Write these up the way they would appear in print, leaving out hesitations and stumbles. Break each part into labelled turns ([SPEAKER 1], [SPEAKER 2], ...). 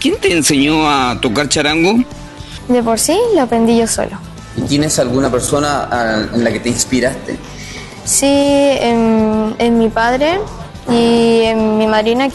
[SPEAKER 1] ¿Quién te enseñó a tocar charango?
[SPEAKER 2] De por sí lo aprendí yo solo.
[SPEAKER 3] ¿Y tienes alguna persona en la que te inspiraste?
[SPEAKER 2] Sí, en mi padre y en mi madrina,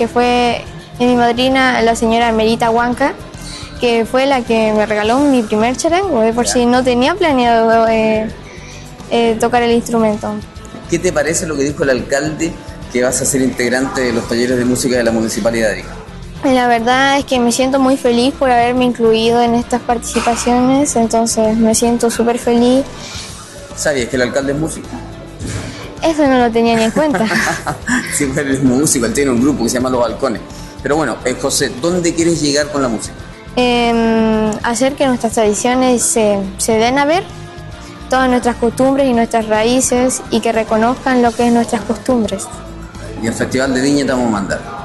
[SPEAKER 2] la señora Merita Huanca, que fue la que me regaló mi primer charango. De por sí no tenía planeado tocar el instrumento.
[SPEAKER 3] ¿Qué te parece lo que dijo el alcalde, que vas a ser integrante de los talleres de música de la Municipalidad de Arica?
[SPEAKER 2] La verdad es que me siento muy feliz por haberme incluido en estas participaciones, entonces me siento súper feliz.
[SPEAKER 3] ¿Sabías que el alcalde es músico?
[SPEAKER 2] Eso no lo tenía ni en cuenta.
[SPEAKER 3] Sí, él es músico, él tiene un grupo que se llama Los Balcones. Pero bueno, José, ¿dónde quieres llegar con la música?
[SPEAKER 2] Hacer que nuestras tradiciones se den a ver, todas nuestras costumbres y nuestras raíces, y que reconozcan lo que es nuestras costumbres.
[SPEAKER 3] Y el Festival de Viña te vamos a mandar.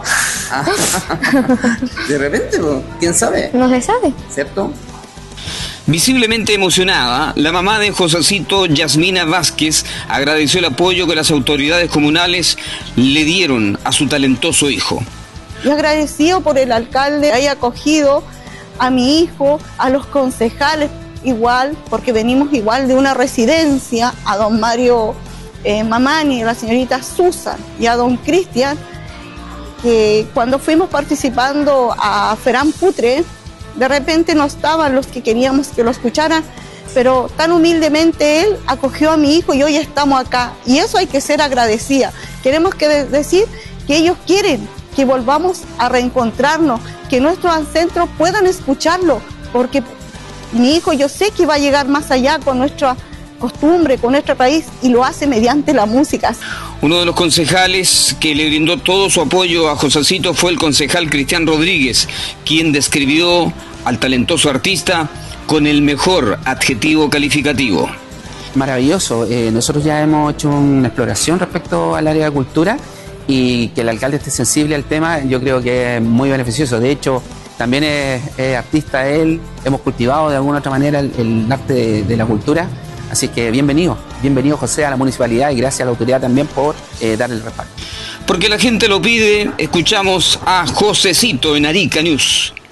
[SPEAKER 3] De repente, ¿quién sabe?
[SPEAKER 2] No se sabe.
[SPEAKER 3] ¿Cierto?
[SPEAKER 1] Visiblemente emocionada, la mamá de Josecito, Yasmina Vázquez, agradeció el apoyo que las autoridades comunales le dieron a su talentoso hijo.
[SPEAKER 4] Y agradecido por el alcalde que haya acogido a mi hijo, a los concejales igual, porque venimos igual de una residencia, a don Mario Mamani, a la señorita Susan y a don Cristian, que cuando fuimos participando a Ferán Putre, de repente no estaban los que queríamos que lo escucharan, pero tan humildemente él acogió a mi hijo y hoy estamos acá. Y eso hay que ser agradecida. Queremos decir que ellos quieren que volvamos a reencontrarnos, que nuestros ancestros puedan escucharlo, porque mi hijo yo sé que va a llegar más allá con nuestra costumbre, con nuestra raíz, y lo hace mediante la música.
[SPEAKER 1] Uno de los concejales que le brindó todo su apoyo a Josecito fue el concejal Cristian Rodríguez, quien describió al talentoso artista con el mejor adjetivo calificativo.
[SPEAKER 5] Maravilloso. Nosotros ya hemos hecho una exploración respecto al área de cultura, y que el alcalde esté sensible al tema, yo creo que es muy beneficioso. De hecho, también es artista él, hemos cultivado de alguna otra manera el arte de la cultura. Así que bienvenido José a la municipalidad, y gracias a la autoridad también por darle el respaldo.
[SPEAKER 1] Porque la gente lo pide, escuchamos a Josecito en Arica News.